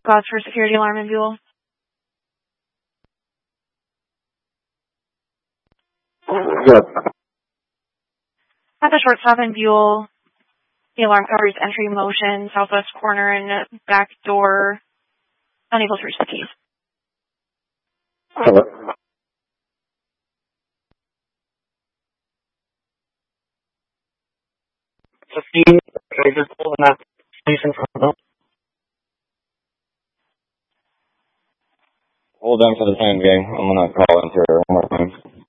Cause for security alarm in Buell. Good. At the short stop in Buell, the alarm covers entry motion, southwest corner, and back door. Unable to reach the keys. Hello. Can I just pull in that station from them? Hold on for the time being. I'm gonna call in here one more time.